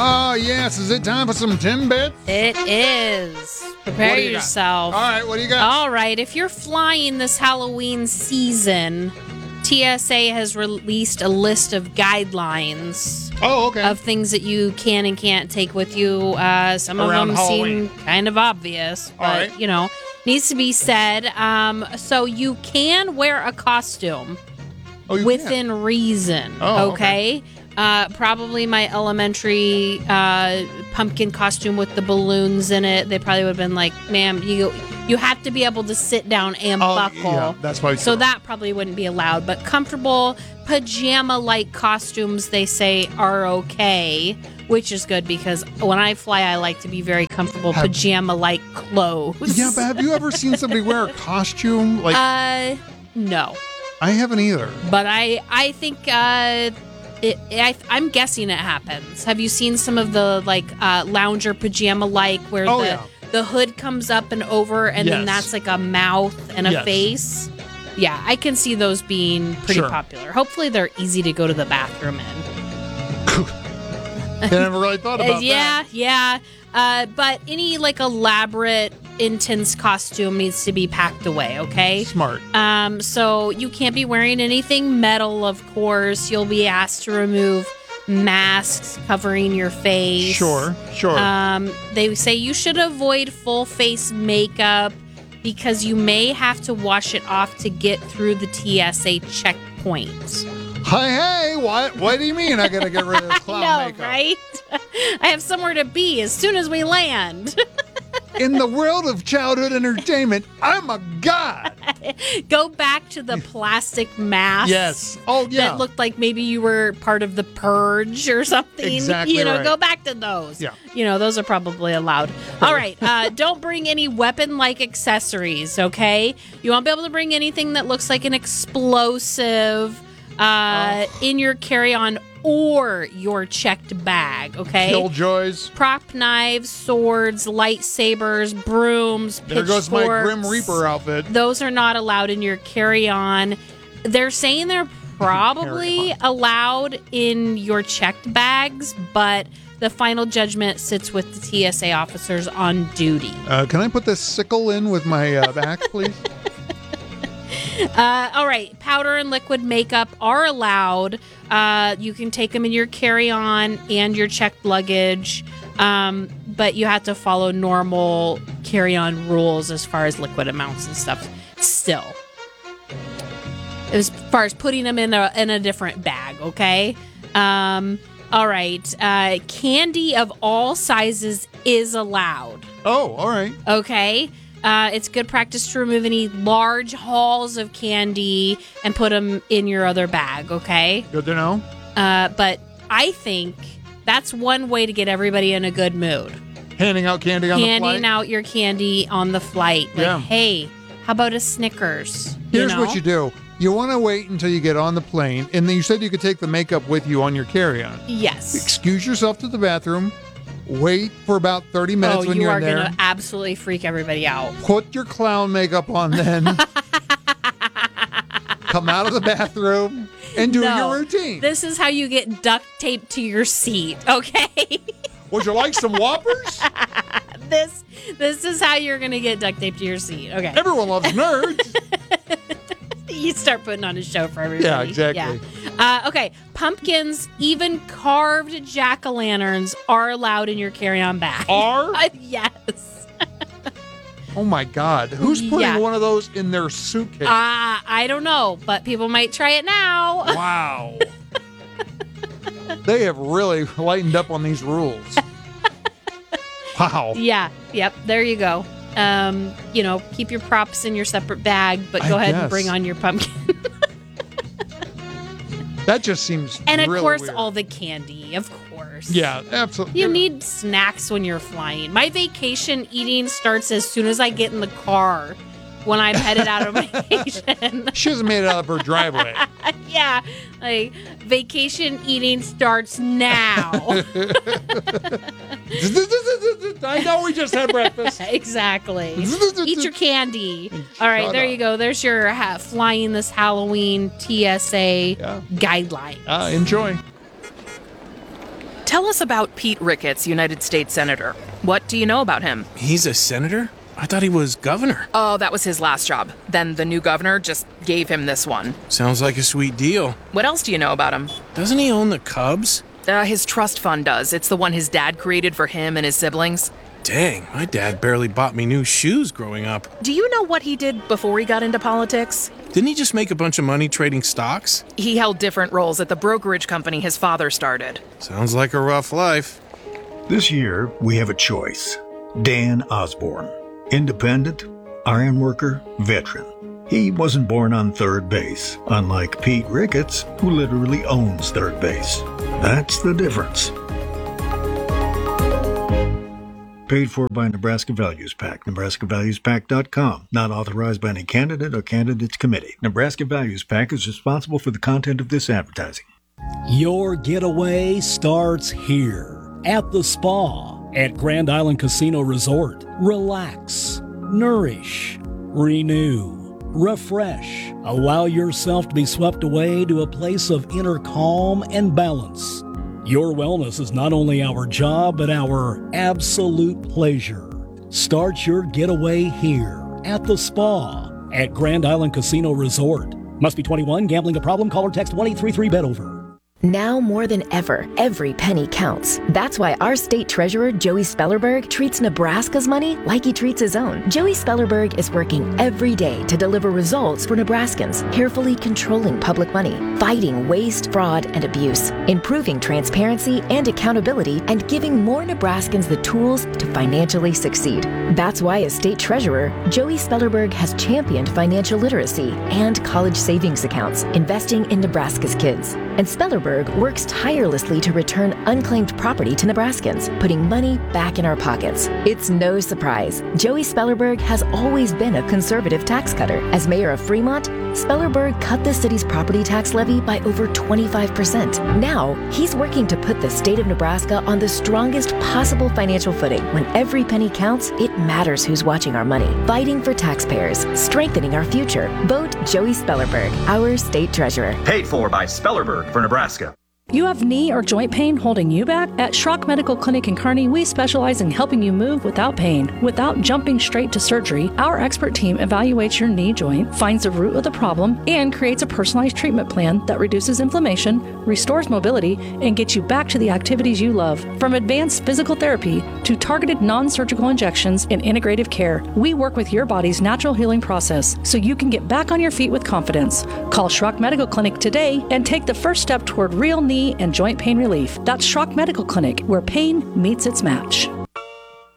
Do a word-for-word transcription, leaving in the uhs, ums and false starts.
Oh, yes. Is it time for some Timbits? It is. Prepare yourself. All right, what do you got? All right, if you're flying this Halloween season, T S A has released a list of guidelines Oh, okay. of things that you can and can't take with you. Uh, some Around of them Halloween. seem kind of obvious, but, All right. you know, needs to be said. Um, so you can wear a costume oh, you within can. reason, Oh, okay? okay. Uh, probably my elementary uh, pumpkin costume with the balloons in it. They probably would have been like, ma'am, you you have to be able to sit down and Oh, buckle. yeah, that's why. So that probably wouldn't be allowed. But comfortable pajama-like costumes, they say, are okay, which is good because when I fly, I like to be very comfortable Have- pajama-like clothes. Yeah, but have you ever seen somebody wear a costume? Like, Uh, no. I haven't either. But I, I think uh, it, I, I'm guessing it happens. Have you seen some of the like uh, lounger pajama like where Oh, the yeah. the hood comes up and over, and then Yes. that's like a mouth and a Yes. face? Yeah, I can see those being pretty Sure. popular. Hopefully, they're easy to go to the bathroom in. I never really thought Uh, about yeah, that. yeah. Uh, but any like elaborate, intense costume needs to be packed away. Okay. Smart. Um, so you can't be wearing anything metal, of course. You'll be asked to remove masks covering your face. Sure, sure. Um, they say you should avoid full face makeup because you may have to wash it off to get through the T S A checkpoint. Hey, hey, what? What do you mean I gotta get rid of this clown No, makeup? right? I have somewhere to be as soon as we land. In the world of childhood entertainment, I'm a god. Go back to the plastic mask. Yes. Oh, yeah. That looked like maybe you were part of the purge or something. Exactly You know, right. go back to those. Yeah. You know, those are probably allowed. All right. Uh, don't bring any weapon like accessories, okay? You won't be able to bring anything that looks like an explosive uh, Oh. in your carry on or your checked bag, okay? Killjoys. Prop knives, swords, lightsabers, brooms, There goes my pitchforks. Grim Reaper outfit. Those are not allowed in your carry-on. They're saying they're probably Carry-on. allowed in your checked bags, but the final judgment sits with the T S A officers on duty. Uh, can I put this sickle in with my uh, back, please? Uh, all right, powder and liquid makeup are allowed. Uh, you can take them in your carry-on and your checked luggage, um, but you have to follow normal carry-on rules as far as liquid amounts and stuff. Still, as far as putting them in a in a different bag, okay. Um, all right, uh, candy of all sizes is allowed. Oh, all right. Okay. Uh, it's good practice to remove any large hauls of candy and put them in your other bag, okay? Good to know. Uh, but I think that's one way to get everybody in a good mood. Handing out candy on the Handing flight. out your candy on the flight. Like, Yeah. hey, how about a Snickers? Here's you know? what you do. You want to wait until you get on the plane, and then you said you could take the makeup with you on your carry-on. Yes. Excuse yourself to the bathroom. Wait for about thirty minutes Oh, when you you're are in there. going to absolutely freak everybody out. Put your clown makeup on then. Come out of the bathroom and do No. your routine. This is how you get duct taped to your seat, okay? Would you like some Whoppers? this this is how you're going to get duct taped to your seat, okay? Everyone loves nerds. You start putting on a show for everybody. Yeah, exactly. Yeah. Uh, okay, pumpkins, even carved jack-o'-lanterns are allowed in your carry-on bag. Are? Uh, yes. Oh my God. Who's putting Yeah. one of those in their suitcase? Uh, I don't know, but people might try it now. Wow. They have really lightened up on these rules. Wow. Yeah, yep, there you go. Um, you know, keep your props in your separate bag, but I go ahead guess. and bring on your pumpkin. That just seems And of really course, weird. all the candy, of course. Yeah, absolutely. You need snacks when you're flying. My vacation eating starts as soon as I get in the car when I'm headed out on vacation. She hasn't made it out of her driveway. Yeah, like vacation eating starts now. I know we just had breakfast. Exactly. Eat your candy. All right, Shut there up. you go. There's your ha- flying this Halloween T S A Yeah. guideline. Uh, enjoy. Tell us about Pete Ricketts, United States Senator. What do you know about him? He's a senator? I thought he was governor. Oh, that was his last job. Then the new governor just gave him this one. Sounds like a sweet deal. What else do you know about him? Doesn't he own the Cubs? Uh, his trust fund does. It's the one his dad created for him and his siblings. Dang, my dad barely bought me new shoes growing up. Do you know what he did before he got into politics? Didn't he just make a bunch of money trading stocks? He held different roles at the brokerage company his father started. Sounds like a rough life. This year, we have a choice. Dan Osborne. Independent, iron worker, veteran. He wasn't born on third base, unlike Pete Ricketts, who literally owns third base. That's the difference. Paid for by Nebraska Values PAC, Nebraska Values Pac dot com. Not authorized by any candidate or candidates committee. Nebraska Values PAC is responsible for the content of this advertising. Your getaway starts here at the spa at Grand Island Casino Resort. Relax, nourish, renew, refresh. Allow yourself to be swept away to a place of inner calm and balance. Your wellness is not only our job, but our absolute pleasure. Start your getaway here at the spa at Grand Island Casino Resort. Must be twenty-one. Gambling a problem? Call or text one eight three three bet over. Now more than ever, every penny counts. That's why our state treasurer, Joey Spellerberg, treats Nebraska's money like he treats his own. Joey Spellerberg is working every day to deliver results for Nebraskans, carefully controlling public money, fighting waste, fraud, and abuse, improving transparency and accountability, and giving more Nebraskans the tools to financially succeed. That's why as state treasurer, Joey Spellerberg has championed financial literacy and college savings accounts, investing in Nebraska's kids. And Spellerberg works tirelessly to return unclaimed property to Nebraskans, putting money back in our pockets. It's no surprise. Joey Spellerberg has always been a conservative tax cutter. As mayor of Fremont, Spellerberg cut the city's property tax levy by over twenty-five percent. Now, he's working to put the state of Nebraska on the strongest possible financial footing. When every penny counts, it matters who's watching our money. Fighting for taxpayers, strengthening our future. Vote Joey Spellerberg, our state treasurer. Paid for by Spellerberg for Nebraska. You have knee or joint pain holding you back? At Schrock Medical Clinic in Kearney, we specialize in helping you move without pain. Without jumping straight to surgery, our expert team evaluates your knee joint, finds the root of the problem, and creates a personalized treatment plan that reduces inflammation, restores mobility, and gets you back to the activities you love. From advanced physical therapy to targeted non-surgical injections and integrative care, we work with your body's natural healing process so you can get back on your feet with confidence. Call Schrock Medical Clinic today and take the first step toward real knee and joint pain relief. That's Schrock Medical Clinic, where pain meets its match.